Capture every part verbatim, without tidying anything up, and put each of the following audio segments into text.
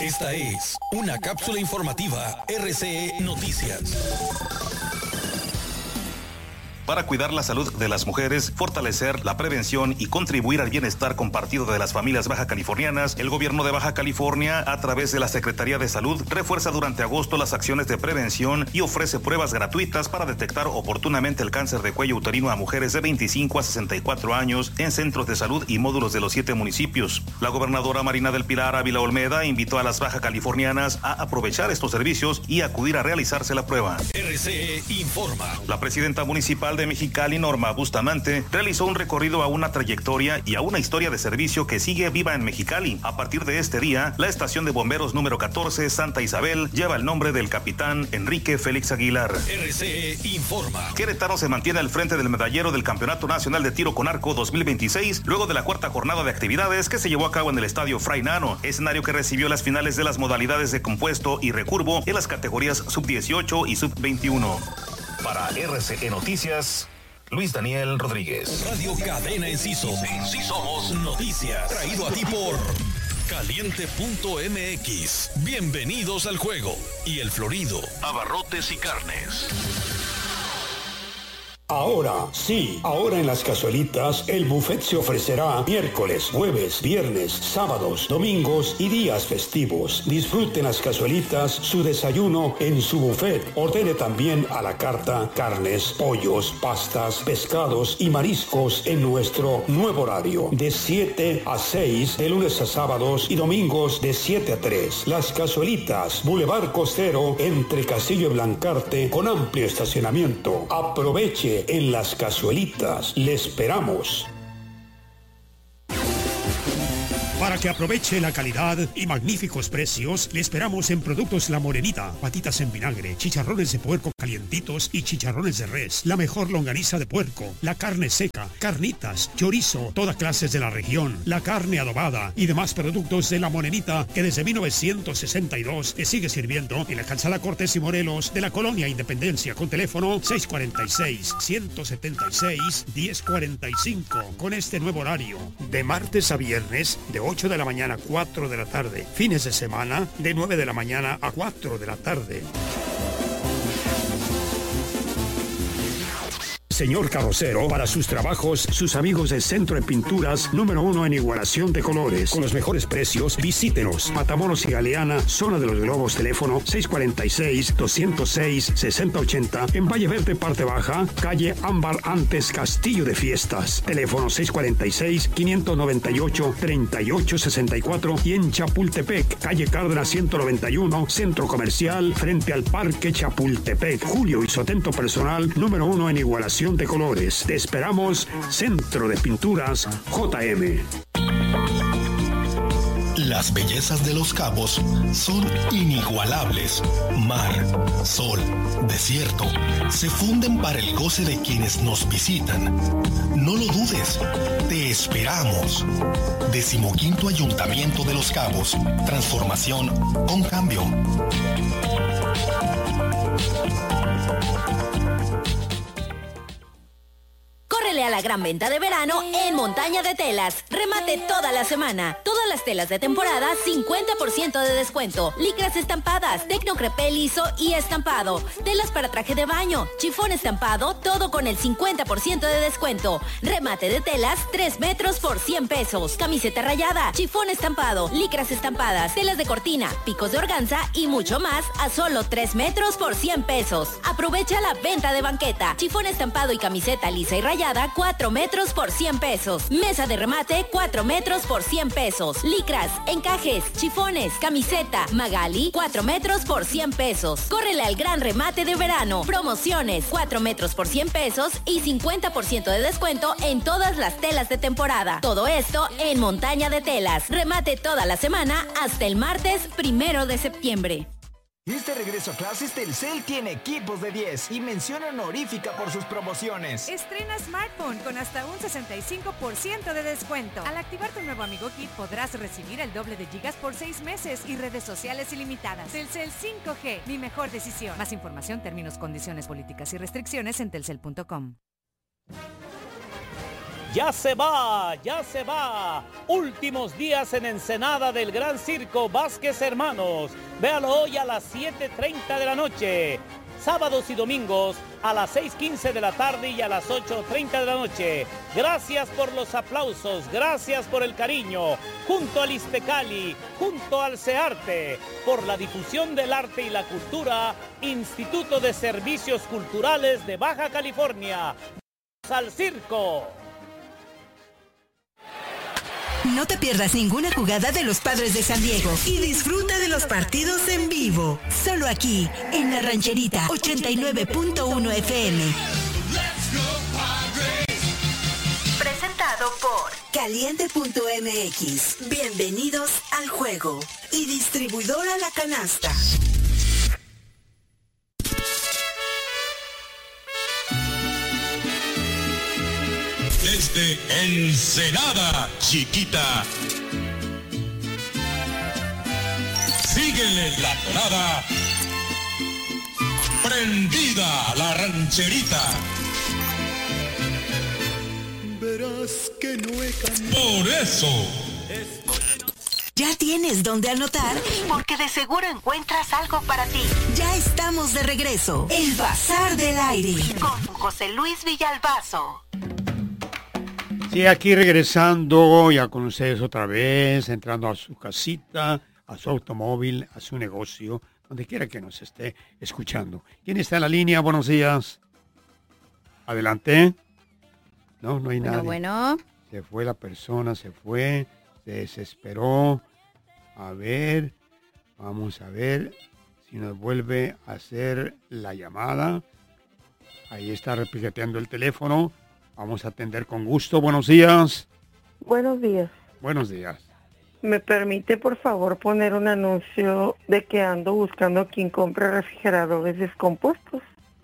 Esta es una cápsula informativa R C E Noticias. Para cuidar la salud de las mujeres, fortalecer la prevención y contribuir al bienestar compartido de las familias baja californianas, el gobierno de Baja California, a través de la Secretaría de Salud, refuerza durante agosto las acciones de prevención y ofrece pruebas gratuitas para detectar oportunamente el cáncer de cuello uterino a mujeres de veinticinco a sesenta y cuatro años en centros de salud y módulos de los siete municipios. La gobernadora Marina del Pilar Ávila Olmeda invitó a las baja californianas a aprovechar estos servicios y acudir a realizarse la prueba. R C E informa. La presidenta municipal de Mexicali, Norma Bustamante, realizó un recorrido a una trayectoria y a una historia de servicio que sigue viva en Mexicali. A partir de este día, la estación de bomberos número catorce, Santa Isabel, lleva el nombre del capitán Enrique Félix Aguilar. R C E informa. Querétaro se mantiene al frente del medallero del Campeonato Nacional de Tiro con Arco dos mil veintiséis, luego de la cuarta jornada de actividades que se llevó a cabo en el Estadio Fray Nano, escenario que recibió las finales de las modalidades de compuesto y recurvo en las categorías sub dieciocho y sub veintiuno. Para R C E Noticias, Luis Daniel Rodríguez. Radio Cadena Enciso. Sí somos noticias. Traído a ti por Caliente punto M X. Bienvenidos al juego. Y El Florido. Abarrotes y carnes. Ahora, sí, ahora en Las Cazuelitas, el buffet se ofrecerá miércoles, jueves, viernes, sábados, domingos y días festivos. Disfruten Las Cazuelitas su desayuno en su buffet. Ordene también a la carta carnes, pollos, pastas, pescados y mariscos en nuestro nuevo horario, de siete a seis, de lunes a sábados y domingos de siete a tres. Las Cazuelitas, Boulevard Costero, entre Castillo y Blancarte, con amplio estacionamiento. Aproveche en Las Cazuelitas. Le esperamos. Para que aproveche la calidad y magníficos precios, le esperamos en Productos La Morenita, patitas en vinagre, chicharrones de puerco calientitos y chicharrones de res, la mejor longaniza de puerco, la carne seca, carnitas, chorizo, todas clases de la región, la carne adobada y demás productos de La Morenita que desde mil novecientos sesenta y dos le sigue sirviendo en la calzada Cortés y Morelos de la Colonia Independencia, con teléfono seis cuatro seis, uno siete seis, uno cero cuatro cinco, con este nuevo horario, de martes a viernes, de ocho de la mañana a cuatro de la tarde. Fines de semana, de nueve de la mañana a cuatro de la tarde. Señor carrocero, para sus trabajos, sus amigos de Centro de Pinturas, número uno en igualación de colores. Con los mejores precios, visítenos. Matamoros y Galeana, zona de los Globos, teléfono seis cuatro seis, dos cero seis, seis cero ocho cero. En Valle Verde, parte baja, calle Ámbar antes Castillo de Fiestas. Teléfono seis cuatro seis, cinco nueve ocho, tres ocho seis cuatro. Y en Chapultepec, calle Cárdenas ciento noventa y uno, Centro Comercial, frente al Parque Chapultepec. Julio y Sotento Personal, número uno en igualación de colores. Te esperamos, Centro de Pinturas J M. Las bellezas de Los Cabos son inigualables. Mar, sol, desierto, se funden para el goce de quienes nos visitan. No lo dudes, te esperamos. Decimoquinto Ayuntamiento de Los Cabos. Transformación con cambio. Córrele a la gran venta de verano en Montaña de Telas. Remate toda la semana. Todas las telas de temporada, cincuenta por ciento de descuento. Licras estampadas, tecnocrepé liso y estampado. Telas para traje de baño, chifón estampado, todo con el cincuenta por ciento de descuento. Remate de telas, tres metros por cien pesos. Camiseta rayada, chifón estampado, licras estampadas, telas de cortina, picos de organza y mucho más a solo tres metros por cien pesos. Aprovecha la venta de banqueta. Chifón estampado y camiseta lisa y rayada, cuatro metros por cien pesos. Mesa de remate, cuatro metros por cien pesos. Licras, encajes, chifones, camiseta, Magali, cuatro metros por cien pesos. Córrele al gran remate de verano. Promociones, cuatro metros por cien pesos y cincuenta por ciento de descuento en todas las telas de temporada. Todo esto en Montaña de Telas. Remate toda la semana hasta el martes primero de septiembre. Este regreso a clases, Telcel tiene equipos de diez y mención honorífica por sus promociones. Estrena smartphone con hasta un sesenta y cinco por ciento de descuento. Al activar tu nuevo Amigo Kit podrás recibir el doble de gigas por seis meses y redes sociales ilimitadas. Telcel cinco G, mi mejor decisión. Más información, términos, condiciones, políticas y restricciones en telcel punto com. Ya se va, ya se va. Últimos días en Ensenada del Gran Circo Vázquez Hermanos. Véalo hoy a las siete treinta de la noche. Sábados y domingos a las seis quince de la tarde y a las ocho treinta de la noche. Gracias por los aplausos, gracias por el cariño. Junto al Iztecali, junto al CEARTE, por la difusión del arte y la cultura, Instituto de Servicios Culturales de Baja California. ¡Al circo! No te pierdas ninguna jugada de los Padres de San Diego y disfruta de los partidos en vivo. Solo aquí, en La Rancherita, ochenta y nueve punto uno F M. Presentado por Caliente punto M X. Bienvenidos al juego. Y distribuidora La Canasta. Desde Ensenada, chiquita. Síguele la tonada. Prendida La Rancherita. Verás que no he cambiado. Por eso. ¿Ya tienes dónde anotar? Porque de seguro encuentras algo para ti. Ya estamos de regreso. El Bazar del Aire. Con José Luis Villalbazo. Sí, aquí regresando ya con ustedes otra vez, entrando a su casita, a su automóvil, a su negocio, donde quiera que nos esté escuchando. ¿Quién está en la línea? Buenos días. Adelante. No, no hay bueno, nadie. Bueno, Se fue la persona, se fue, se desesperó. A ver, vamos a ver si nos vuelve a hacer la llamada. Ahí está repiqueteando el teléfono. Vamos a atender con gusto. Buenos días. Buenos días. Buenos días. ¿Me permite, por favor, poner un anuncio de que ando buscando a quien compre refrigeradores descompuestos?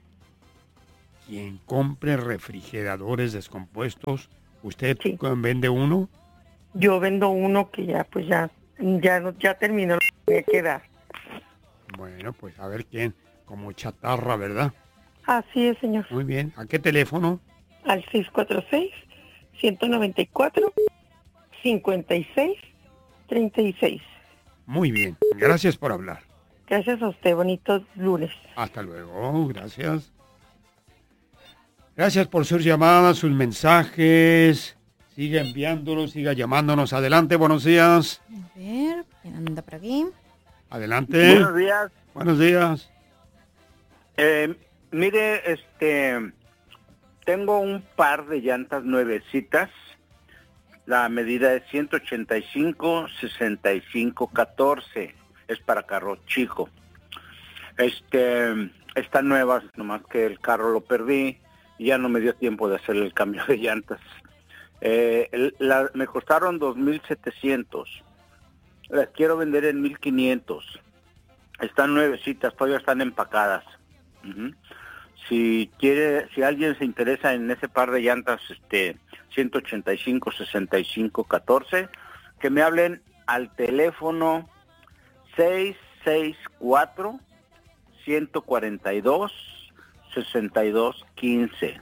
Quien compre refrigeradores descompuestos, ¿usted sí vende uno? Yo vendo uno que ya, pues ya, ya, no, ya terminó lo que tenía que dar. Bueno, pues a ver quién, como chatarra, ¿verdad? Así es, señor. Muy bien. ¿A qué teléfono? Al seis cuatro seis, uno nueve cuatro, cinco seis, tres seis. Muy bien, gracias por hablar. Gracias a usted, bonitos lunes. Hasta luego, gracias. Gracias por sus llamadas, sus mensajes. Siga enviándolos, siga llamándonos. Adelante, buenos días. A ver, ¿quién anda por aquí? Adelante. Buenos días. Buenos días. Eh, mire, este... tengo un par de llantas nuevecitas. La medida es ciento ochenta y cinco, sesenta y cinco, catorce. Es para carro chico. Este, están nuevas, nomás que el carro lo perdí y ya no me dio tiempo de hacer el cambio de llantas. Eh, el, la, me costaron dos mil setecientos. Las quiero vender en mil quinientos. Están nuevecitas, todavía están empacadas. Uh-huh. Si quiere, si alguien se interesa en ese par de llantas, este, ciento ochenta y cinco, sesenta y cinco, catorce, que me hablen al teléfono seis seis cuatro, uno cuatro dos, seis dos uno cinco.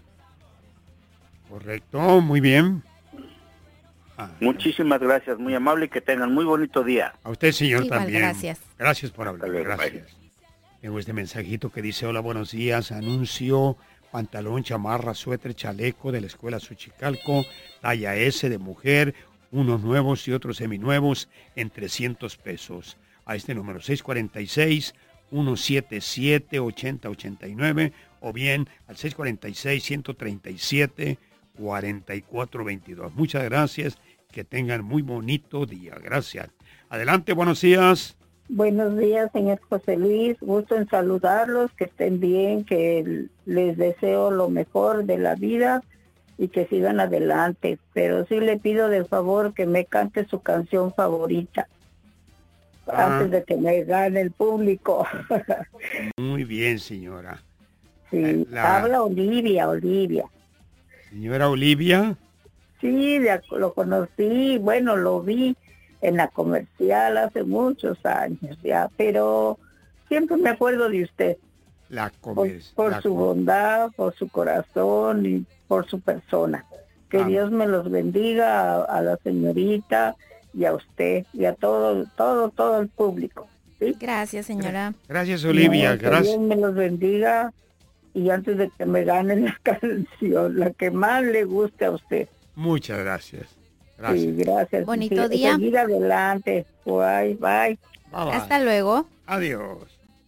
Correcto, muy bien. Ah, Muchísimas gracias, muy amable y que tengan muy bonito día. A usted, señor, igual, también. Gracias. Gracias por hablar, gracias. Tengo este mensajito que dice: hola, buenos días, anuncio pantalón, chamarra, suéter, chaleco de la escuela Xochicalco, talla S de mujer, unos nuevos y otros seminuevos en trescientos pesos. A este número seis cuatro seis, uno siete siete, ocho cero ocho nueve o bien al seis cuatro seis, uno tres siete, cuatro cuatro dos dos. Muchas gracias, que tengan muy bonito día. Gracias. Adelante, buenos días. Buenos días, señor José Luis. Gusto en saludarlos, que estén bien, que les deseo lo mejor de la vida y que sigan adelante. Pero sí le pido de favor que me cante su canción favorita ah. antes de que me gane el público. Muy bien, señora. Sí, la... habla Olivia, Olivia. Señora Olivia. Sí, lo conocí, bueno, lo vi en la comercial hace muchos años ya, pero siempre me acuerdo de usted. La comercial. Por, por la su com- bondad, por su corazón y por su persona. Que Amén. Dios me los bendiga a, a la señorita y a usted y a todo, todo, todo el público. ¿sí? Gracias, señora. Gracias, Olivia. No, que Gracias. Dios me los bendiga. Y antes de que me ganen la canción, la que más le guste a usted. Muchas gracias. Gracias. Sí, gracias. Bonito Sí, día. Seguir adelante. Bye, bye. Bye, bye. Hasta luego. Adiós.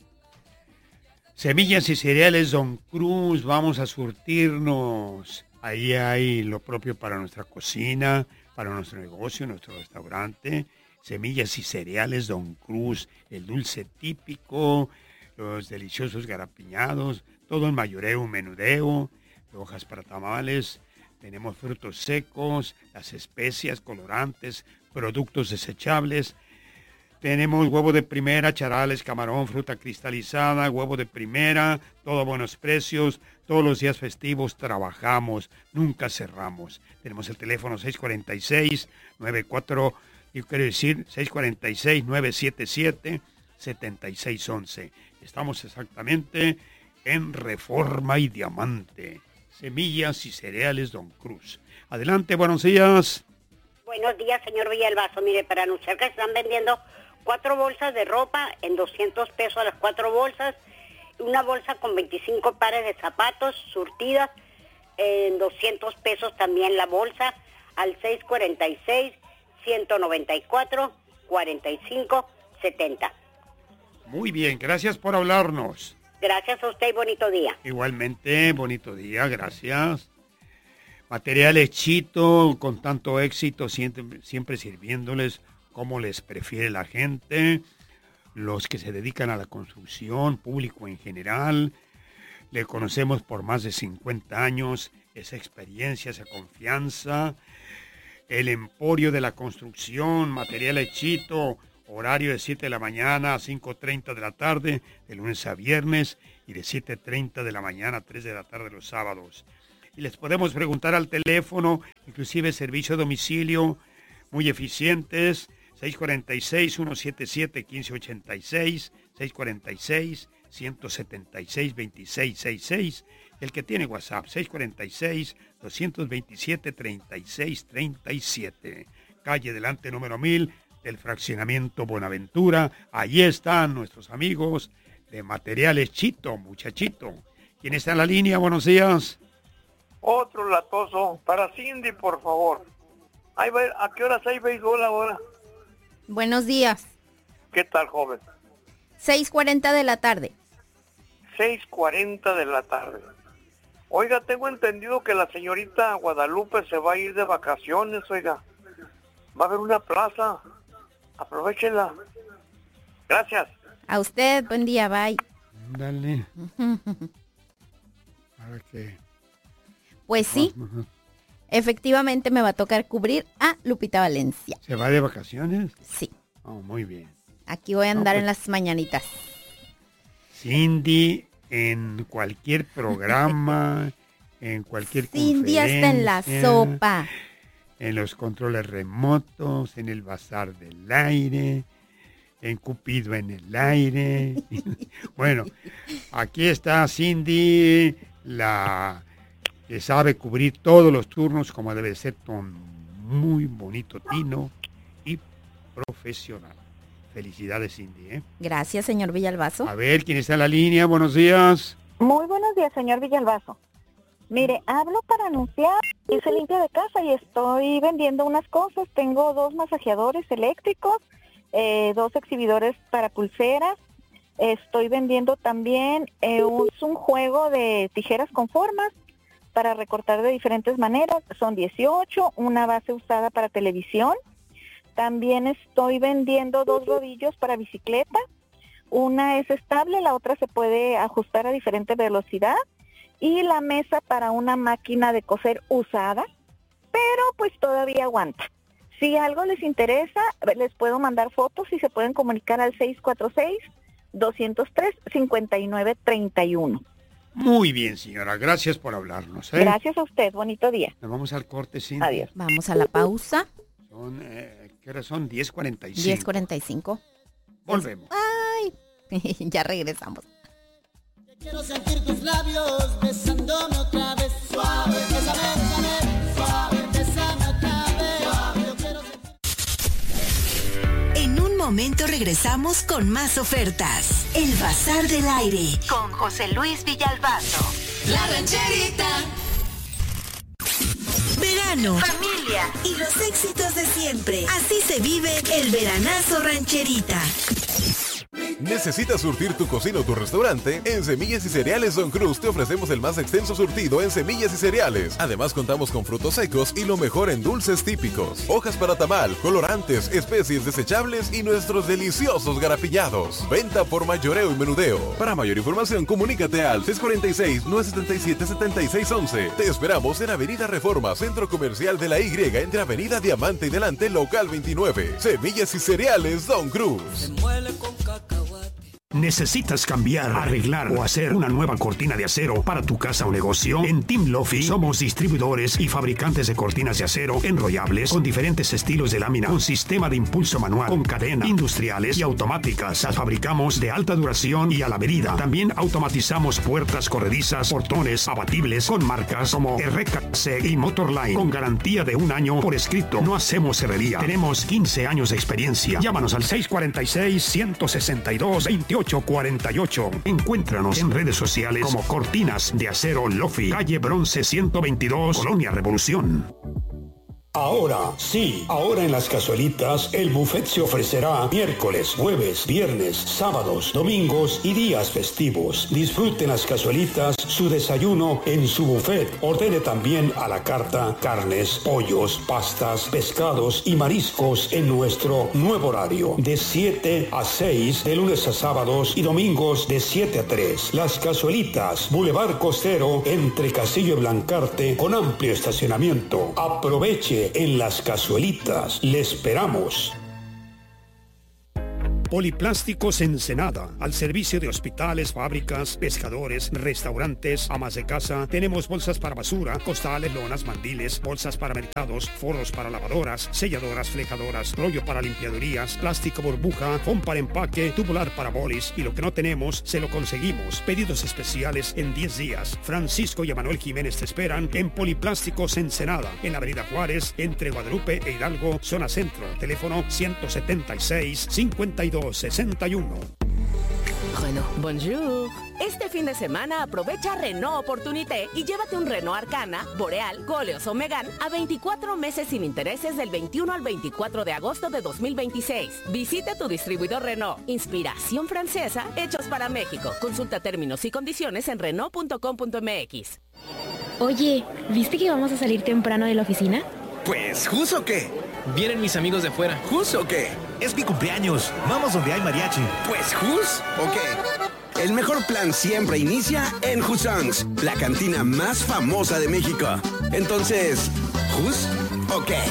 Semillas y cereales Don Cruz, vamos a surtirnos. Ahí hay lo propio para nuestra cocina, para nuestro negocio, nuestro restaurante. Semillas y cereales Don Cruz, el dulce típico, los deliciosos garapiñados, todo el mayoreo, menudeo, hojas para tamales. Tenemos frutos secos, las especias, colorantes, productos desechables. Tenemos huevo de primera, charales, camarón, fruta cristalizada, huevo de primera, todo a buenos precios. Todos los días festivos trabajamos, nunca cerramos. Tenemos el teléfono seis cuatro seis, nueve cuatro, yo quiero decir seis cuatro seis, nueve siete siete, siete seis uno uno. Estamos exactamente en Reforma y Diamante. Semillas y cereales Don Cruz. Adelante, buenos días. Buenos días, señor Villalbazo. Mire, para anunciar que están vendiendo cuatro bolsas de ropa en doscientos pesos las cuatro bolsas, una bolsa con veinticinco pares de zapatos surtidas en doscientos pesos también la bolsa, al seis cuatro seis, uno nueve cuatro, cuatro cinco siete cero. Muy bien, gracias por hablarnos. Gracias a usted y bonito día. Igualmente, bonito día, gracias. Materiales Chito, con tanto éxito, siempre, siempre sirviéndoles como les prefiere la gente, los que se dedican a la construcción, público en general. Le conocemos por más de cincuenta años, esa experiencia, esa confianza. El Emporio de la Construcción, Materiales Chito, horario de siete de la mañana a cinco treinta de la tarde, de lunes a viernes, y de siete treinta de la mañana a tres de la tarde los sábados. Y les podemos preguntar al teléfono, inclusive servicio a domicilio, muy eficientes, seis cuatro seis, uno siete siete, uno cinco ocho seis, seis cuatro seis, uno siete seis, dos seis seis seis, el que tiene WhatsApp, seis cuatro seis, dos dos siete, tres seis tres siete, calle Delante número mil, del fraccionamiento Buenaventura. Allí están nuestros amigos de Materiales Chito, muchachito. ¿Quién está en la línea? Buenos días. Otro latoso. Para Cindy, por favor. Hay, ¿A qué horas hay béisbol ahora? Buenos días. ¿Qué tal, joven? seis cuarenta de la tarde. seis cuarenta de la tarde. Oiga, tengo entendido que la señorita Guadalupe se va a ir de vacaciones, oiga. Va a haber una plaza. Aprovechenla. Gracias. A usted, buen día, bye. Dale. A ver qué. Pues sí, efectivamente me va a tocar cubrir a Lupita Valencia. ¿Se va de vacaciones? Sí. Oh, muy bien. Aquí voy a andar No, pues, en las mañanitas. Cindy en cualquier programa, en cualquier Cindy conferencia. hasta en la sopa. En los controles remotos, en el bazar del aire, en Cupido en el aire. Bueno, aquí está Cindy, la que sabe cubrir todos los turnos como debe ser, con muy bonito tino y profesional. Felicidades, Cindy, ¿eh? Gracias, señor Villalbazo. A ver, ¿quién está en la línea? Buenos días. Muy buenos días, señor Villalbazo. Mire, hablo para anunciar que se limpia de casa y estoy vendiendo unas cosas. Tengo dos masajeadores eléctricos, eh, dos exhibidores para pulseras. Estoy vendiendo también eh, un, un juego de tijeras con formas para recortar de diferentes maneras. Son dieciocho, una base usada para televisión. También estoy vendiendo dos rodillos para bicicleta. Una es estable, la otra se puede ajustar a diferente velocidad. Y la mesa para una máquina de coser usada, pero pues todavía aguanta. Si algo les interesa, les puedo mandar fotos y se pueden comunicar al seis cuatro seis, dos cero tres, cinco nueve tres uno. Muy bien, señora. Gracias por hablarnos, ¿eh? Gracias a usted. Bonito día. Nos vamos al corte, Cindy. Adiós. Vamos a la pausa. Son, eh, ¿qué hora son? diez cuarenta y cinco. diez cuarenta y cinco. Volvemos. Ay, ya regresamos. Quiero sentir tus labios besándome otra vez. Suave, bésame, bésame, suave. momento regresamos con más ofertas. El Bazar del Aire con José Luis Villalbazo. La Rancherita. Verano, familia y los éxitos de siempre. Así se vive el veranazo Rancherita. ¿Necesitas surtir tu cocina o tu restaurante? En Semillas y Cereales Don Cruz te ofrecemos el más extenso surtido en semillas y cereales. Además contamos con frutos secos y lo mejor en dulces típicos, hojas para tamal, colorantes, especies desechables y nuestros deliciosos garapiñados. Venta por mayoreo y menudeo. Para mayor información comunícate al seis cuatro seis, nueve siete siete, siete seis uno uno. Te esperamos en Avenida Reforma, Centro Comercial de la Y, entre Avenida Diamante y Delante, Local veintinueve. Semillas y Cereales Don Cruz. ¿Necesitas cambiar, arreglar o hacer una nueva cortina de acero para tu casa o negocio? En Team Lofi somos distribuidores y fabricantes de cortinas de acero enrollables con diferentes estilos de lámina, con sistema de impulso manual, con cadena, industriales y automáticas. Las fabricamos de alta duración y a la medida. También automatizamos puertas corredizas, portones abatibles con marcas como R K C y Motorline, con garantía de un año por escrito. No hacemos herrería. Tenemos quince años de experiencia. Llámanos al seis cuatro seis, uno seis dos, veintiocho cuarenta y ocho. Encuéntranos en redes sociales como Cortinas de Acero Lofi, calle Bronce ciento veintidós, Colonia Revolución. Ahora, sí, ahora en las Cazuelitas, el buffet se ofrecerá miércoles, jueves, viernes, sábados, domingos y días festivos. Disfruten las Cazuelitas su desayuno en su buffet. Ordene también a la carta carnes, pollos, pastas, pescados y mariscos en nuestro nuevo horario de siete a seis, de lunes a sábados y domingos de siete a tres. Las Cazuelitas, Boulevard Costero, entre Castillo y Blancarte, con amplio estacionamiento. Aproveche en las Cazuelitas. Le esperamos. Poliplásticos Ensenada, al servicio de hospitales, fábricas, pescadores, restaurantes, amas de casa. Tenemos bolsas para basura, costales, lonas, mandiles, bolsas para mercados, forros para lavadoras, selladoras, flejadoras, rollo para limpiadurías, plástico burbuja, foam para empaque, tubular para bolis, y lo que no tenemos, se lo conseguimos. Pedidos especiales en diez días. Francisco y Emanuel Jiménez te esperan en Poliplásticos Ensenada, en Avenida Juárez, entre Guadalupe e Hidalgo, zona centro. Teléfono ciento setenta y seis, cincuenta y dos sesenta y uno. Bueno, bonjour. Este fin de semana aprovecha Renault Opportunité y llévate un Renault Arcana, Boreal, Koleos o Megane a veinticuatro meses sin intereses del veintiuno al veinticuatro de agosto de dos mil veintiséis. Visita tu distribuidor Renault. Inspiración francesa, hechos para México. Consulta términos y condiciones en renault punto com punto m x. Oye, ¿viste que vamos a salir temprano de la oficina? Pues, ¿justo qué? Vienen mis amigos de fuera. ¿Justo qué? Es mi cumpleaños. Vamos donde hay mariachi. Pues, ¿jus o qué? El mejor plan siempre inicia en Husson's, la cantina más famosa de México. Entonces, ¿jus o qué?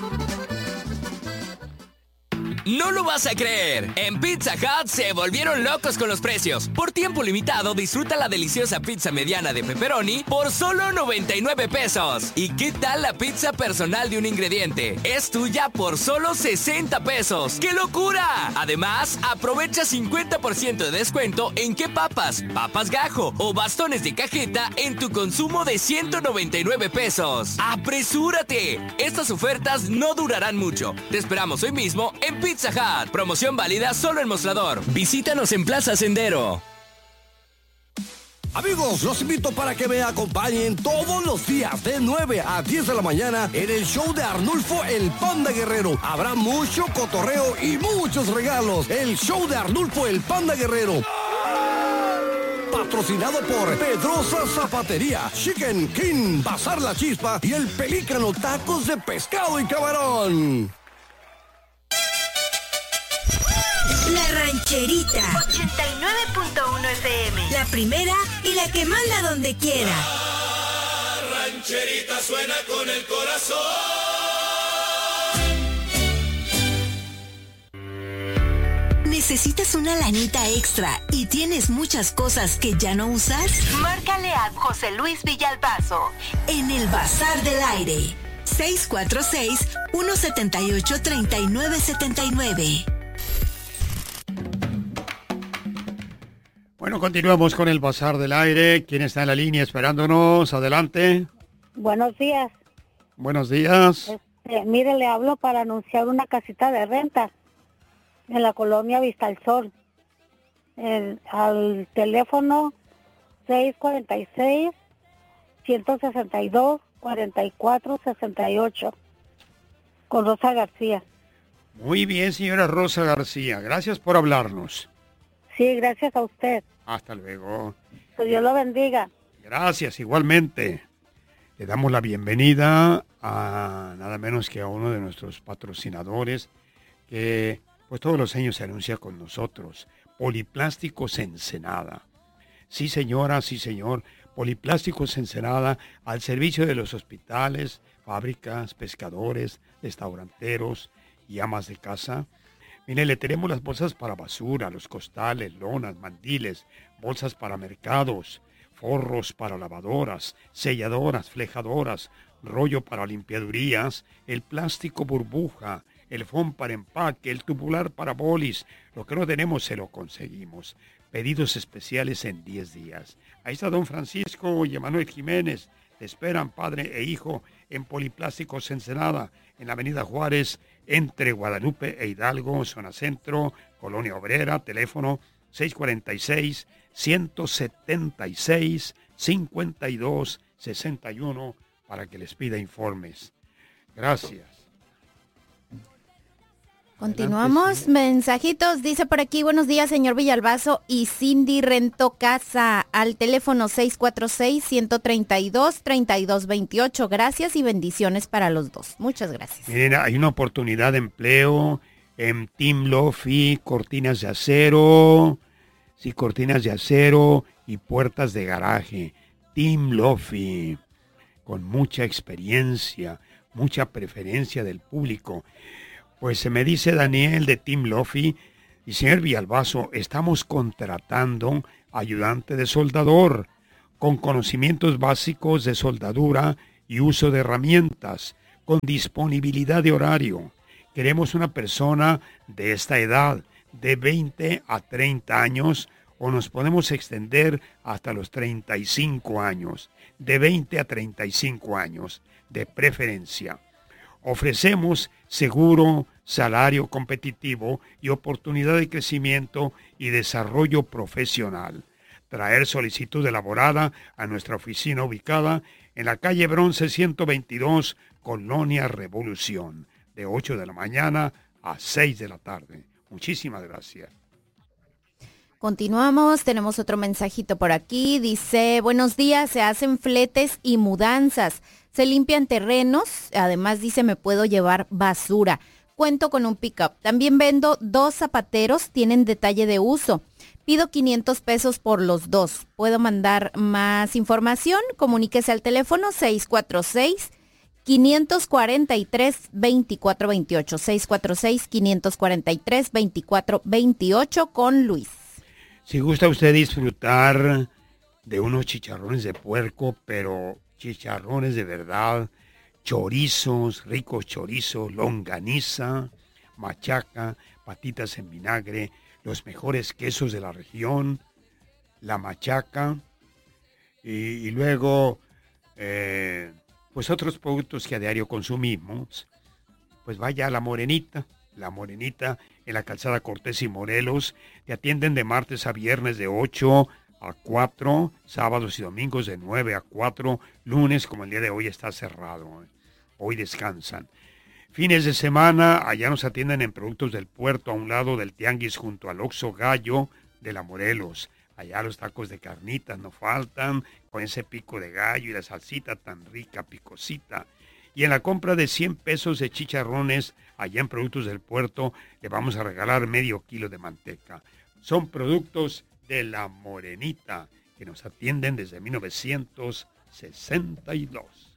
No lo vas a creer. En Pizza Hut se volvieron locos con los precios. Por tiempo limitado, disfruta la deliciosa pizza mediana de pepperoni por solo noventa y nueve pesos. ¿Y qué tal la pizza personal de un ingrediente? Es tuya por solo sesenta pesos. ¡Qué locura! Además, aprovecha cincuenta por ciento de descuento en qué papas, papas gajo o bastones de cajeta en tu consumo de ciento noventa y nueve pesos. ¡Apresúrate! Estas ofertas no durarán mucho. Te esperamos hoy mismo en Pizza Hut. Promoción válida solo en Mostrador. Visítanos en Plaza Sendero. Amigos, los invito para que me acompañen todos los días de nueve a diez de la mañana en el show de Arnulfo el Panda Guerrero. Habrá mucho cotorreo y muchos regalos. El show de Arnulfo el Panda Guerrero. Patrocinado por Pedrosa Zapatería, Chicken King, Bazar La Chispa y el Pelícano Tacos de Pescado y Camarón. La Rancherita ochenta y nueve punto uno F M. La primera y la que manda donde quiera. La Rancherita suena con el corazón. ¿Necesitas una lanita extra y tienes muchas cosas que ya no usas? Márcale a José Luis Villalbazo en el Bazar del Aire. seis cuatro seis, uno siete ocho, tres nueve siete nueve. Bueno, continuamos con el Bazar del Aire. ¿Quién está en la línea esperándonos? Adelante. Buenos días. Buenos días. Este, mire, le hablo para anunciar una casita de renta. en la colonia Vista al Sol. El, al teléfono seis cuarenta y seis, ciento sesenta y dos, cuarenta y cuatro sesenta y ocho, con Rosa García. Muy bien, señora Rosa García. Gracias por hablarnos. Sí, gracias a usted. Hasta luego. Que Dios lo bendiga. Gracias, igualmente. Le damos la bienvenida a nada menos que a uno de nuestros patrocinadores que pues todos los años se anuncia con nosotros. Poliplásticos Ensenada. Sí, señora, sí, señor. Poliplásticos Ensenada al servicio de los hospitales, fábricas, pescadores, restauranteros y amas de casa. Mire, le tenemos las bolsas para basura, los costales, lonas, mandiles, bolsas para mercados, forros para lavadoras, selladoras, flejadoras, rollo para limpiadurías, el plástico burbuja, el foam para empaque, el tubular para bolis. Lo que no tenemos se lo conseguimos. Pedidos especiales en diez días. Ahí está don Francisco y Emanuel Jiménez. Te esperan padre e hijo en Poliplásticos Ensenada, en la avenida Juárez, entre Guadalupe e Hidalgo, zona centro, Colonia Obrera, teléfono seis cuarenta y seis, ciento setenta y seis, cincuenta y dos, sesenta y uno para que les pida informes. Gracias. Continuamos, adelante, sí. Mensajitos, dice por aquí, buenos días, señor Villalbazo y Cindy Rento Casa, al teléfono seis cuatro seis, ciento treinta y dos, treinta y dos veintiocho. Gracias y bendiciones para los dos. Muchas gracias. Miren, hay una oportunidad de empleo en Team Lofi, cortinas de acero, sí, cortinas de acero y puertas de garaje. Team Lofi, con mucha experiencia, mucha preferencia del público. Pues se me dice Daniel de Team Lofi y señor Villalbazo, estamos contratando ayudante de soldador con conocimientos básicos de soldadura y uso de herramientas, con disponibilidad de horario. Queremos una persona de esta edad, de veinte a treinta años, o nos podemos extender hasta los treinta y cinco años, de veinte a treinta y cinco años, de preferencia. Ofrecemos seguro, salario competitivo y oportunidad de crecimiento y desarrollo profesional. Traer solicitud elaborada a nuestra oficina ubicada en la calle Bronce ciento veintidós, Colonia Revolución, de ocho de la mañana a seis de la tarde. Muchísimas gracias. Continuamos, tenemos otro mensajito por aquí, dice, buenos días, se hacen fletes y mudanzas, se limpian terrenos, además dice, me puedo llevar basura, cuento con un pick-up, también vendo dos zapateros, tienen detalle de uso, pido quinientos pesos por los dos, puedo mandar más información, comuníquese al teléfono seis cuatro seis, cinco cuatro tres, dos cuatro dos ocho, seis cuatro seis, cinco cuatro tres, dos cuatro dos ocho con Luis. Si gusta usted disfrutar de unos chicharrones de puerco, pero chicharrones de verdad, chorizos, ricos chorizos, longaniza, machaca, patitas en vinagre, los mejores quesos de la región, la machaca, y, y luego, eh, pues otros productos que a diario consumimos, pues vaya a La Morenita. La Morenita en la calzada Cortés y Morelos. Te atienden de martes a viernes de ocho a cuatro, sábados y domingos de nueve a cuatro, lunes como el día de hoy está cerrado. Hoy descansan. Fines de semana, allá nos atienden en productos del puerto a un lado del tianguis junto al Oxxo Gallo de La Morelos. Allá los tacos de carnitas no faltan, con ese pico de gallo y la salsita tan rica, picosita. Y en la compra de cien pesos de chicharrones, allá en Productos del Puerto, le vamos a regalar medio kilo de manteca. Son productos de La Morenita, que nos atienden desde mil novecientos sesenta y dos.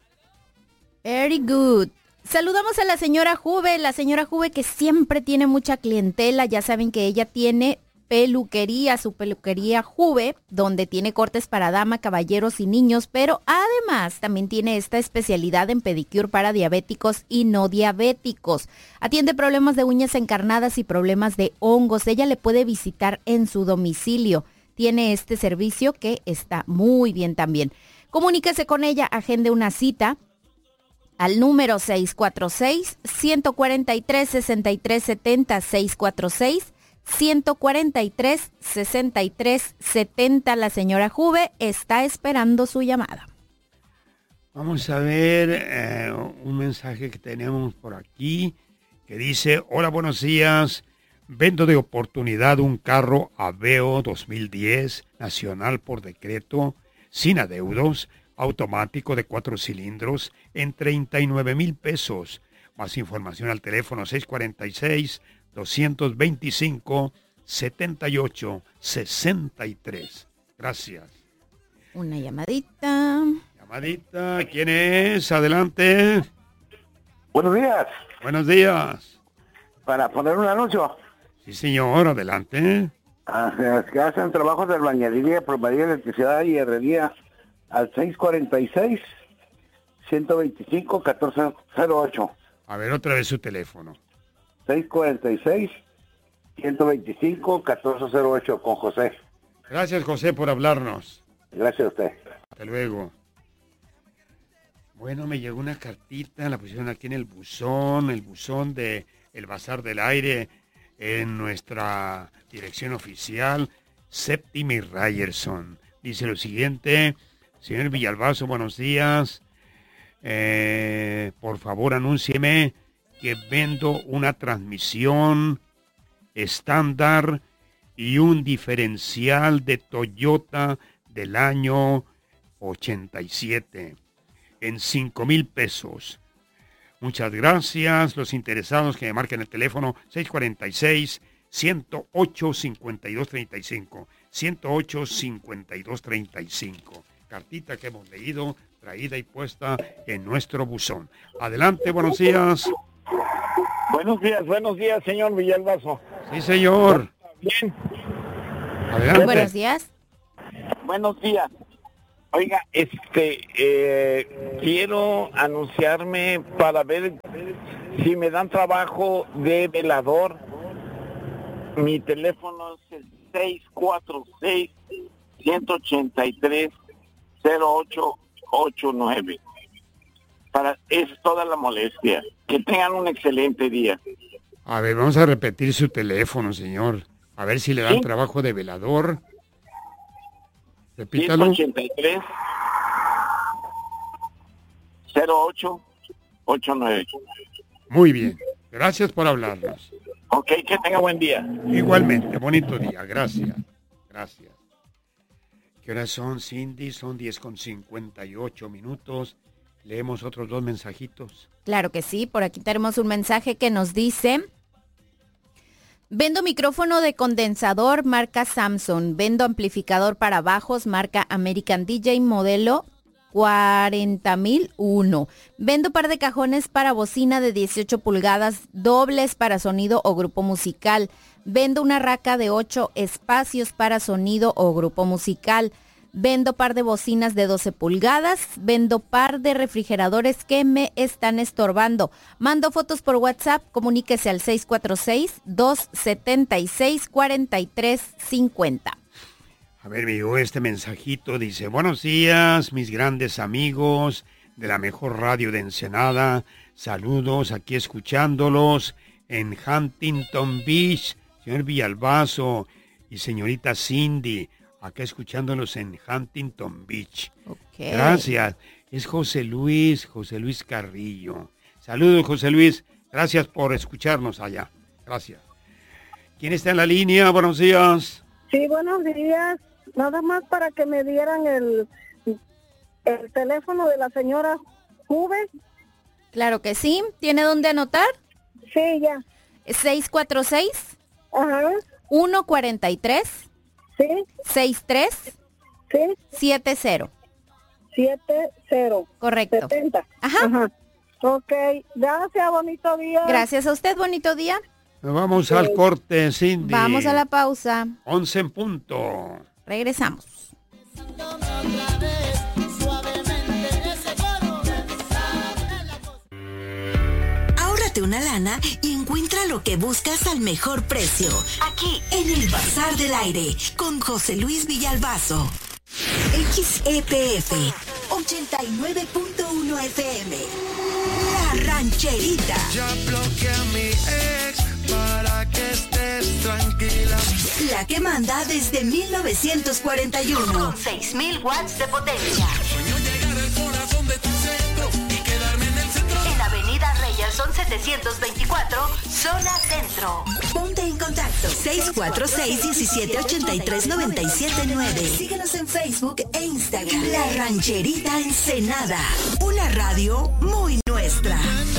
Very good. Saludamos a la señora Juve, la señora Juve que siempre tiene mucha clientela. Ya saben que ella tiene peluquería, su peluquería Juve, donde tiene cortes para dama, caballeros y niños, pero además también tiene esta especialidad en pedicure para diabéticos y no diabéticos. Atiende problemas de uñas encarnadas y problemas de hongos. Ella le puede visitar en su domicilio. Tiene este servicio que está muy bien también. Comuníquese con ella, agende una cita al número seis cuatro seis, uno cuatro tres, seis tres siete cero, seis cuatro seis, uno cuatro tres, seis tres siete cero. La señora Juve está esperando su llamada. Vamos a ver eh, un mensaje que tenemos por aquí que dice: hola, buenos días. Vendo de oportunidad un carro Aveo dos mil diez, nacional por decreto, sin adeudos, automático de cuatro cilindros, en treinta y nueve mil pesos. Más información al teléfono seis cuatro seis, dos dos cinco, siete ocho seis tres. Gracias. Una llamadita. Llamadita, ¿quién es? Adelante. Buenos días. Buenos días. Para poner un anuncio. Sí, señor, adelante. Ah, que hacen trabajos de albañilería, plomería, electricidad y herrería al seis cuatro seis, uno dos cinco, uno cuatro cero ocho. A ver, otra vez su teléfono. seis cuatro seis, uno dos cinco, uno cuatro cero ocho con José. Gracias, José, por hablarnos. Gracias a usted. Hasta luego. Bueno, me llegó una cartita, la pusieron aquí en el buzón, el buzón de El Bazar del Aire, en nuestra dirección oficial, Septimi Ryerson. Dice lo siguiente: señor Villalbazo, buenos días. Eh, por favor, anúncieme que vendo una transmisión estándar y un diferencial de Toyota del año ochenta y siete en cinco mil pesos. Muchas gracias. Los interesados que me marquen el teléfono seis cuatro seis, uno cero ocho, cinco dos tres cinco. ciento ocho, cincuenta y dos treinta y cinco. Cartita que hemos leído, traída y puesta en nuestro buzón. Adelante, buenos días. Buenos días, buenos días, señor Villalbazo. Sí, señor. Bien. Adelante. Buenos días. Buenos días. Oiga, este, eh, quiero anunciarme para ver si me dan trabajo de velador. Mi teléfono es el seis cuatro seis, uno ocho tres, cero ocho ocho nueve. Para, es toda la molestia. Que tengan un excelente día. A ver, vamos a repetir su teléfono, señor. A ver si le dan ¿Sí? trabajo de velador. Repítalo. ciento ochenta y tres, cero ocho ocho nueve. Muy bien. Gracias por hablarnos. Ok, que tenga buen día. Igualmente, bonito día. Gracias. Gracias. ¿Qué horas son, Cindy? Son diez con cincuenta y ocho minutos. Leemos otros dos mensajitos. Claro que sí. Por aquí tenemos un mensaje que nos dice: vendo micrófono de condensador marca Samsung. Vendo amplificador para bajos marca American D J modelo cuarenta mil uno. Vendo par de cajones para bocina de dieciocho pulgadas dobles para sonido o grupo musical. Vendo una raca de ocho espacios para sonido o grupo musical. Vendo par de bocinas de doce pulgadas. Vendo par de refrigeradores que me están estorbando. Mando fotos por WhatsApp. Comuníquese al seis cuatro seis, dos siete seis, cuatro tres cinco cero. A ver, me llegó este mensajito. Dice: buenos días, mis grandes amigos de la mejor radio de Ensenada. Saludos, aquí escuchándolos en Huntington Beach. Señor Villalbazo y señorita Cindy, acá escuchándolos en Huntington Beach. Okay. Gracias. Es José Luis, José Luis Carrillo. Saludos, José Luis. Gracias por escucharnos allá. Gracias. ¿Quién está en la línea? Buenos días. Sí, buenos días. Nada más para que me dieran el, el teléfono de la señora Juve. Claro que sí. ¿Tiene dónde anotar? Sí, ya. seis cuatro seis, Ajá. uno cuatro tres, Sí. seis tres Sí. siete cero. siete cero. Correcto. setenta. Ajá. Ajá. Ok, gracias, bonito día. Gracias a usted, bonito día. Vamos Sí. al corte, Cindy. Vamos a la pausa. once en punto. Regresamos. Ahórrate una lana y encuentra lo que buscas al mejor precio. Aquí, en el Bazar del Aire, con José Luis Villalbazo. X E P F ochenta y nueve punto uno F M. La Rancherita. Ya bloqueé a mi ex para que estés tranquila. La que manda desde mil novecientos cuarenta y uno. Con seis mil watts de potencia. Sueño llegar al corazón de tu centro y quedarme en el centro. En Avenida Reyerson setecientos veinticuatro, zona centro. Ponte en contacto. seis cuatro seis, diecisiete ochenta y tres, noventa y siete nueve. Síguenos en Facebook e Instagram. La Rancherita Ensenada. Una radio muy nuestra.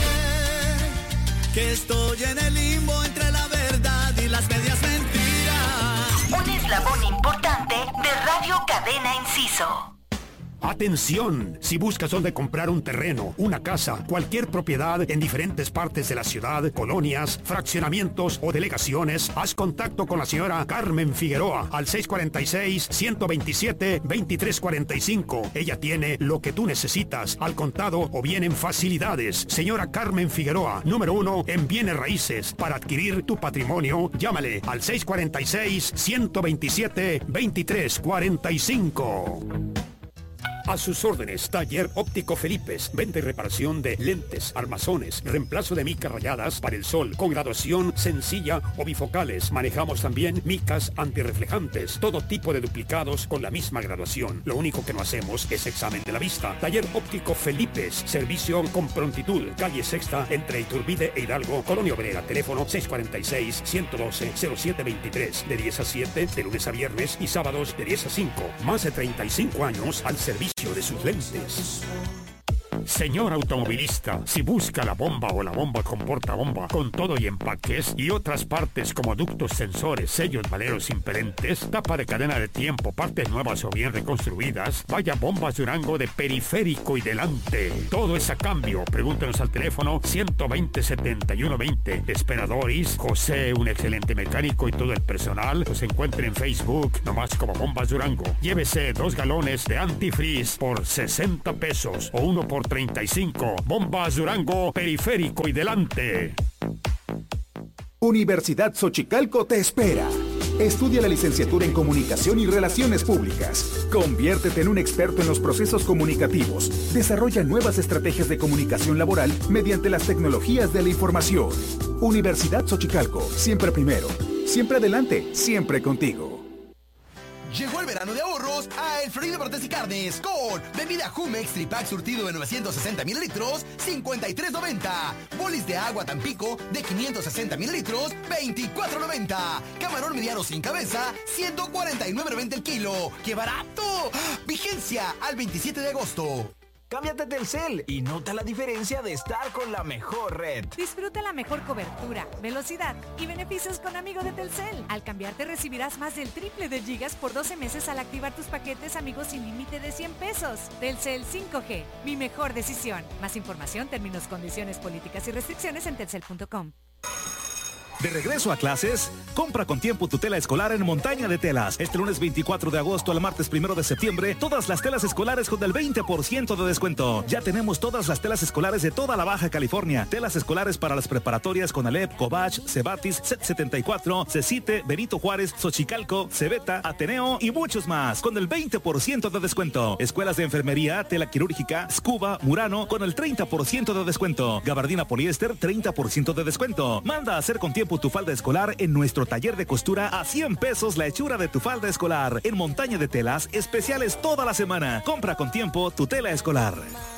Que estoy en el limbo entre la verdad y las medias mentiras. Un eslabón importante de Radio Cadena Inciso. Atención, si buscas dónde comprar un terreno, una casa, cualquier propiedad en diferentes partes de la ciudad, colonias, fraccionamientos o delegaciones, haz contacto con la señora Carmen Figueroa al seis cuatro seis, uno dos siete, dos tres cuatro cinco. Ella tiene lo que tú necesitas, al contado o bien en facilidades. Señora Carmen Figueroa, número uno en bienes raíces. Para adquirir tu patrimonio, llámale al seis cuatro seis, uno dos siete, dos tres cuatro cinco. A sus órdenes, Taller Óptico Felipes. Venta y reparación de lentes, armazones, reemplazo de micas rayadas para el sol, con graduación sencilla o bifocales. Manejamos también micas antirreflejantes, todo tipo de duplicados con la misma graduación. Lo único que no hacemos es examen de la vista. Taller Óptico Felipes. Servicio con prontitud. Calle Sexta, entre Iturbide e Hidalgo, Colonia Obrera. Teléfono seis cuatro seis, uno uno dos, cero siete dos tres. De diez a siete, de lunes a viernes y sábados de diez a cinco. Más de treinta y cinco años al servicio de sus lentes. Señor automovilista, si busca la bomba o la bomba con portabomba, con todo y empaques, y otras partes como ductos, sensores, sellos, valeros impedentes, tapa de cadena de tiempo, partes nuevas o bien reconstruidas, vaya Bombas Durango de periférico y delante. Todo es a cambio. Pregúntenos al teléfono ciento veinte, setenta y uno veinte. Esperadores, José, un excelente mecánico, y todo el personal los encuentren en Facebook, nomás como Bombas Durango. Llévese dos galones de antifreeze por sesenta pesos o uno por treinta y cinco. Bombas Durango, periférico y delante. Universidad Xochicalco te espera. Estudia la licenciatura en Comunicación y Relaciones Públicas. Conviértete en un experto en los procesos comunicativos. Desarrolla nuevas estrategias de comunicación laboral mediante las tecnologías de la información. Universidad Xochicalco, siempre primero, siempre adelante, siempre contigo. Llegó el verano de ahorros a El Florido Cortes y Carnes con bebida Jumex Tripack surtido de novecientos sesenta mililitros, cincuenta y tres noventa. Bolis de agua Tampico de quinientos sesenta mililitros, veinticuatro noventa. Camarón mediano sin cabeza, ciento cuarenta y nueve noventa el kilo. ¡Qué barato! Vigencia al veintisiete de agosto. Cámbiate a Telcel y nota la diferencia de estar con la mejor red. Disfruta la mejor cobertura, velocidad y beneficios con Amigo de Telcel. Al cambiarte recibirás más del triple de gigas por doce meses al activar tus paquetes Amigos sin límite de cien pesos. Telcel cinco G, mi mejor decisión. Más información, términos, condiciones, políticas y restricciones en telcel punto com. De regreso a clases, compra con tiempo tu tela escolar en Montaña de Telas. Este lunes veinticuatro de agosto al martes primero de septiembre, todas las telas escolares con el veinte por ciento de descuento. Ya tenemos todas las telas escolares de toda la Baja California. Telas escolares para las preparatorias con Alep, Cobach, Cebatis, C E T setenta y cuatro, Cecite, Benito Juárez, Xochicalco, Cebeta, Ateneo y muchos más con el veinte por ciento de descuento. Escuelas de enfermería, tela quirúrgica, Scuba, Murano con el treinta por ciento de descuento. Gabardina poliéster, treinta por ciento de descuento. Manda a hacer con tiempo tu falda escolar en nuestro taller de costura a cien pesos la hechura de tu falda escolar. En Montaña de Telas, especiales toda la semana. Compra con tiempo tu tela escolar.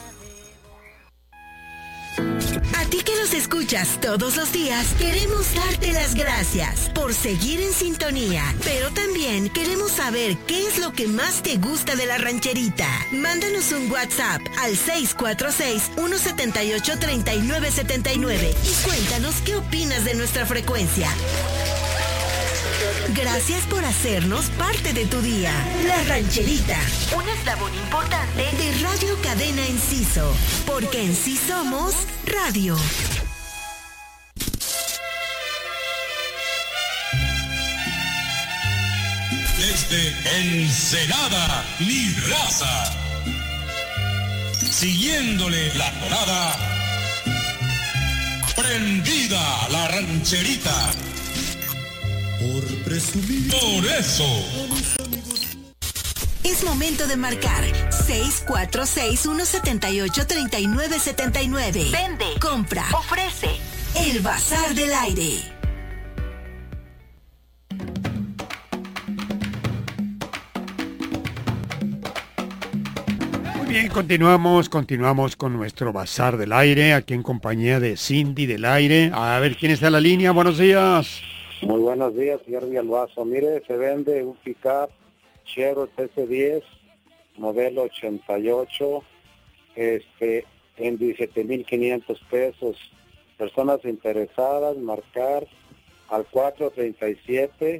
A ti que nos escuchas todos los días, queremos darte las gracias por seguir en sintonía, pero también queremos saber qué es lo que más te gusta de La Rancherita. Mándanos un WhatsApp al seis cuatro seis, uno siete ocho, tres nueve siete nueve y cuéntanos qué opinas de nuestra frecuencia. Gracias por hacernos parte de tu día. La Rancherita, un eslabón importante de Radio Cadena Inciso, porque en sí somos radio. Desde Ensenada, mi raza. Siguiéndole la tonada, prendida la rancherita. Por presumir. Por eso. Es momento de marcar seis cuatro seis, uno siete ocho, tres nueve siete nueve. Vende, compra, ofrece. El Bazar del Aire. Muy bien, continuamos, continuamos con nuestro Bazar del Aire, aquí en compañía de Cindy del Aire. A ver, ¿quién está en la línea? Buenos días. Muy buenos días, señor Villalbazo. Mire, se vende un pick-up Chevrolet S diez, modelo ochenta y ocho, este, en diecisiete mil quinientos pesos. Personas interesadas, marcar al cuatro tres siete,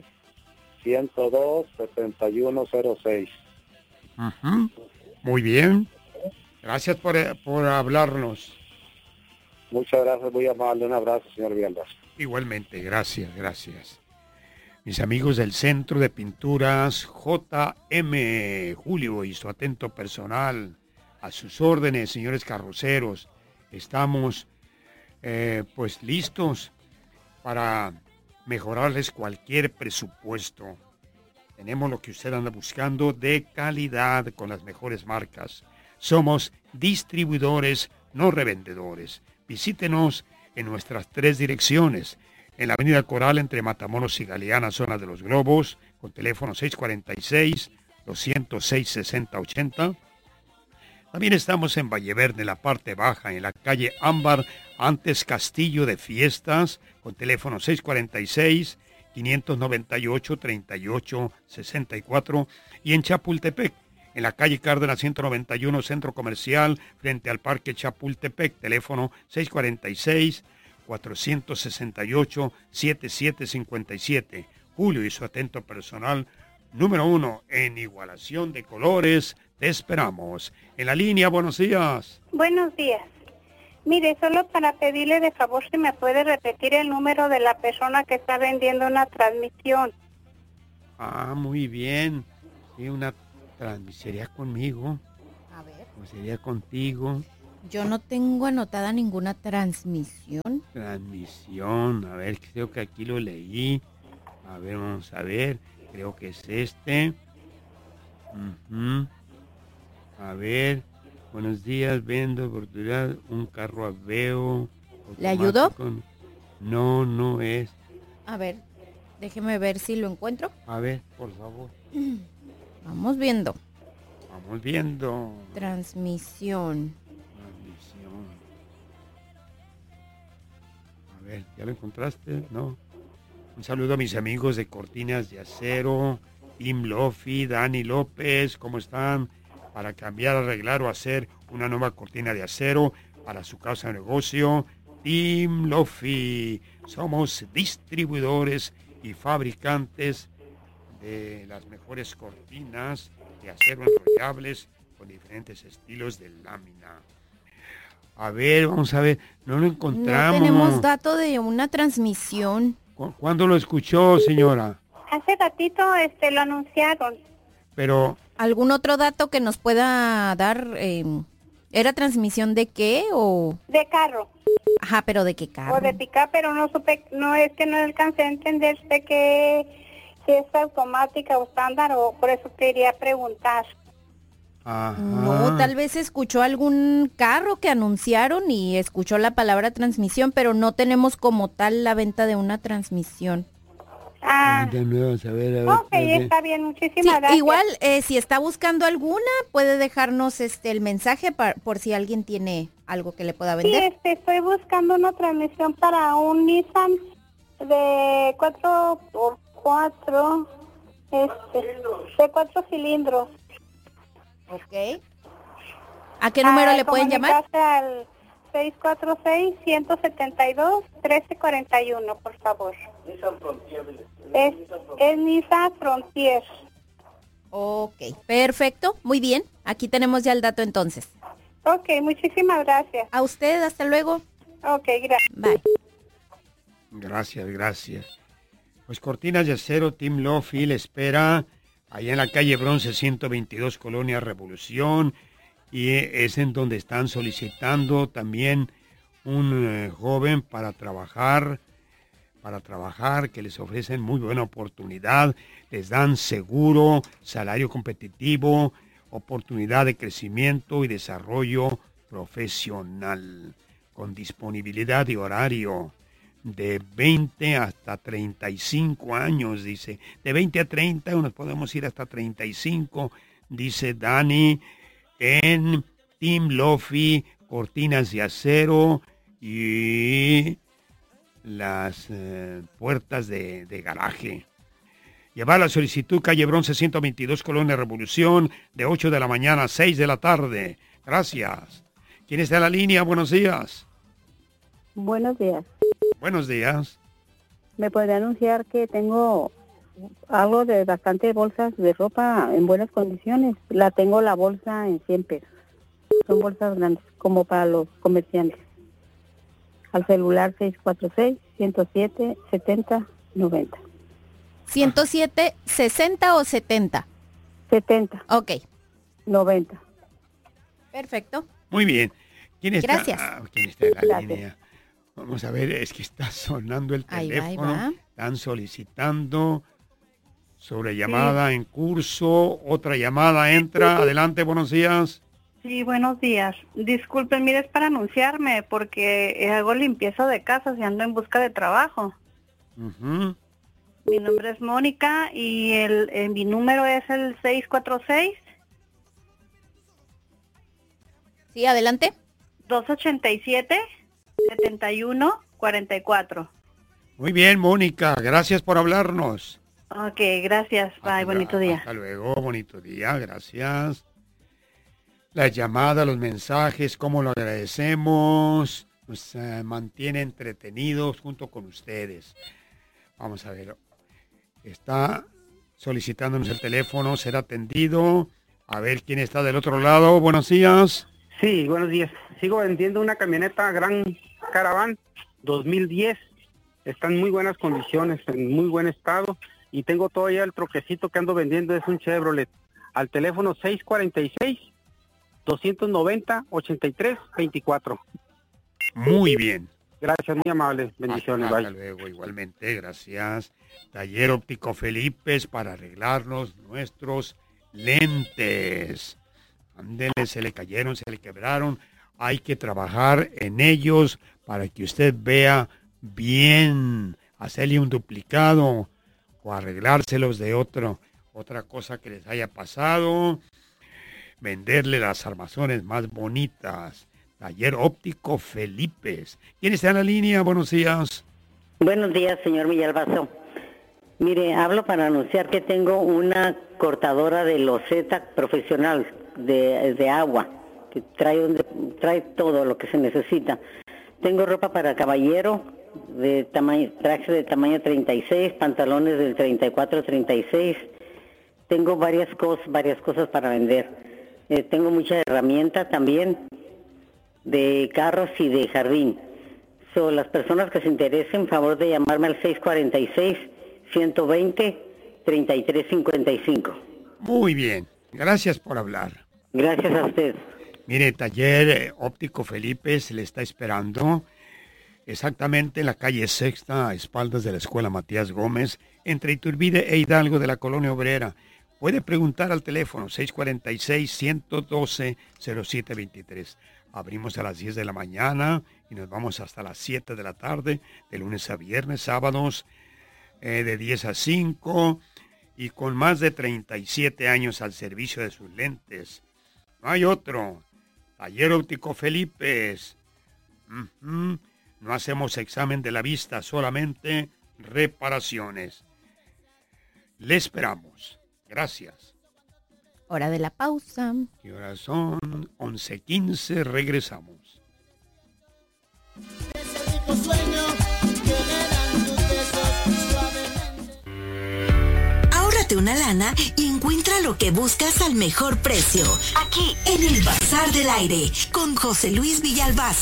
uno cero dos, siete uno cero seis. Uh-huh. Muy bien. Gracias por, por hablarnos. Muchas gracias, muy amable. Un abrazo, señor Villalbazo. Igualmente, gracias, gracias. Mis amigos del Centro de Pinturas J M, Julio y su atento personal, a sus órdenes, señores carroceros. Estamos eh, pues listos para mejorarles cualquier presupuesto. Tenemos lo que usted anda buscando de calidad con las mejores marcas. Somos distribuidores, no revendedores. Visítenos en nuestras tres direcciones. En la avenida Coral, entre Matamoros y Galeana, zona de los Globos, con teléfono seis cuatro seis, dos cero seis, seis cero ocho cero. También estamos en Valleverde, en la parte baja, en la calle Ámbar, antes Castillo de Fiestas, con teléfono seis cuatro seis, cinco nueve ocho, tres ocho seis cuatro. Y en Chapultepec, en la calle Cárdenas ciento noventa y uno, Centro Comercial, frente al Parque Chapultepec, teléfono seis cuatro seis, cuatro seis ocho, siete siete cinco siete. Julio y su atento personal, número uno en igualación de colores. Te esperamos. En la línea, buenos días. Buenos días. Mire, solo para pedirle de favor si me puede repetir el número de la persona que está vendiendo una transmisión. Ah, muy bien. Sí, una transmisión. ¿Sería conmigo? A ver. ¿O sería contigo? Yo no tengo anotada ninguna transmisión. Transmisión, a ver, creo que aquí lo leí. A ver, vamos a ver. Creo que es este. Uh-huh. A ver, buenos días, vendo oportunidad, un carro Aveo. ¿Le ayudó? No, no es. A ver, déjeme ver si lo encuentro. A ver, por favor. Vamos viendo. Vamos viendo. Transmisión. Transmisión. A ver, ¿ya lo encontraste? No. Un saludo a mis amigos de Cortinas de Acero, Tim Lofi, Dani López, ¿cómo están? Para cambiar, arreglar o hacer una nueva cortina de acero para su casa de negocio, Tim Lofi. Somos distribuidores y fabricantes de las mejores cortinas de acero enrollables con diferentes estilos de lámina. A ver, vamos a ver, no lo encontramos. No tenemos dato de una transmisión. ¿Cuándo lo escuchó, señora? Hace ratito este, lo anunciaron. Pero... ¿Algún otro dato que nos pueda dar? Eh, ¿Era transmisión de qué o...? De carro. Ajá, pero ¿de qué carro? O de picar, pero no supe, no es que no alcancé a entender de que si es automática o estándar, o por eso quería preguntar. Ajá. No, tal vez escuchó algún carro que anunciaron y escuchó la palabra transmisión, pero no tenemos como tal la venta de una transmisión. Ah, de nuevo, a ver, a ver, ok, a ver. está bien, muchísimas Sí, gracias. igual, eh, si está buscando alguna, puede dejarnos este el mensaje par- por si alguien tiene algo que le pueda Sí, vender. este, estoy buscando una transmisión para un Nissan de cuatro por cuatro, este, de cuatro cilindros. Ok. ¿A qué número Ah, le pueden llamar? comunicarse al seis cuatro seis, uno siete dos, uno tres cuatro uno, por favor. Es, es Nissan Frontier. Ok, perfecto, muy bien. Aquí tenemos ya el dato entonces. Ok, muchísimas gracias. A usted, hasta luego. Ok, gracias. Bye. Gracias, gracias. Pues Cortinas de Acero, Tim Lofi le espera allá en la calle Bronce ciento veintidós, Colonia Revolución, y es en donde están solicitando también un eh, joven para trabajar para trabajar, que les ofrecen muy buena oportunidad, les dan seguro, salario competitivo, oportunidad de crecimiento y desarrollo profesional, con disponibilidad de horario de veinte hasta treinta y cinco años, dice. De veinte a treinta, nos podemos ir hasta treinta y cinco, dice Dani, en Team Lofi, cortinas de acero y las eh, puertas de, de garaje. Llevar la solicitud, calle Bronce ciento veintidós, Colonia Revolución, de ocho de la mañana a seis de la tarde. Gracias. ¿Quién está en la línea? Buenos días. Buenos días. Buenos días. ¿Me podría anunciar que tengo algo de bastante bolsas de ropa en buenas condiciones? La tengo la bolsa en cien pesos. Son bolsas grandes, como para los comerciantes. Al celular seis cuatro seis, ciento siete, setenta, noventa. ¿ciento siete, sesenta o setenta? setenta. Ok. noventa. Perfecto. Muy bien. ¿Quién está? Gracias. Ah, ¿quién está en la Gracias. línea? Vamos a ver, es que está sonando el Ahí va, teléfono. ahí va. Están solicitando sobre llamada en curso. Otra llamada entra. Adelante, buenos días. Sí, buenos días. Disculpen, mire, es para anunciarme porque hago limpieza de casas y ando en busca de trabajo. Ujú. Mi nombre es Mónica y el, eh, mi número es el seis cuatro seis, Sí, adelante. dos ochenta y siete, setenta y uno, cuarenta y cuatro. Muy bien, Mónica. Gracias por hablarnos. Ok, gracias. Bye, bonito día. Hasta luego, bonito día. Gracias. Las llamadas, los mensajes, cómo lo agradecemos. Nos eh, mantiene entretenidos junto con ustedes. Vamos a ver. Está solicitándonos el teléfono, ser atendido. A ver quién está del otro lado. Buenos días. Sí, buenos días. Sigo vendiendo una camioneta Gran Caravan dos mil diez. Está en muy buenas condiciones, en muy buen estado. Y tengo todavía el troquecito que ando vendiendo, es un Chevrolet. Al teléfono seis cuatro seis, dos nueve cero, ocho tres dos cuatro. Muy bien. Gracias, muy amable. Bendiciones. Hasta, Bye. hasta luego, igualmente, gracias. Taller Óptico Felipes para arreglarnos nuestros lentes. Ándele, se le cayeron, se le quebraron. Hay que trabajar en ellos para que usted vea bien. Hacerle un duplicado o arreglárselos de otro, otra cosa que les haya pasado. Venderle las armazones más bonitas. Taller Óptico Felipes. ¿Quién está en la línea? Buenos días. Buenos días, señor Villalbazo. Mire, hablo para anunciar que tengo una cortadora de loseta profesional de, de agua, que trae, donde, trae todo lo que se necesita. Tengo ropa para caballero, de tamaño, traje de tamaño treinta y seis, pantalones del treinta y cuatro, treinta y seis. Tengo varias cosas, varias cosas para vender. Eh, tengo mucha herramienta también de carros y de jardín. So, las personas que se interesen, favor de llamarme al seis cuatro seis, uno dos cero, tres tres cinco cinco. Muy bien, gracias por hablar. Gracias a usted. Mire, Taller eh, Óptico Felipes le está esperando exactamente en la calle Sexta, a espaldas de la Escuela Matías Gómez, entre Iturbide e Hidalgo de la Colonia Obrera. Puede preguntar al teléfono seis cuatro seis, uno uno dos, cero siete dos tres. Abrimos a las diez de la mañana y nos vamos hasta las siete de la tarde, de lunes a viernes, sábados eh, de diez a cinco, y con más de treinta y siete años al servicio de sus lentes. No hay otro. Taller Óptico Felipes. Uh-huh. No hacemos examen de la vista, solamente reparaciones. Le esperamos. Gracias. Hora de la pausa. Y ahora son once quince, regresamos. Ahórrate una lana y encuentra lo que buscas al mejor precio. Aquí, en el Bazar del Aire, con José Luis Villalbazo.